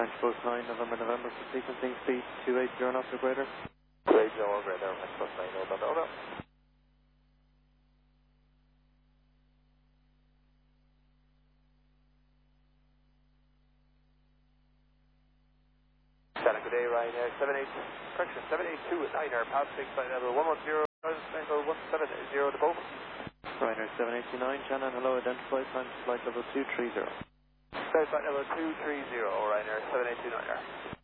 Post 9, November for sequencing, speed 280 knots or greater. 280 or greater, Post 9, over. Good day, Ryanair 782 at Niner, passing flight level 110, angle 170 to both. Ryanair 789, Shannon, hello, identify, time to flight level 230. Flight level 230, Ryanair 782 Niner.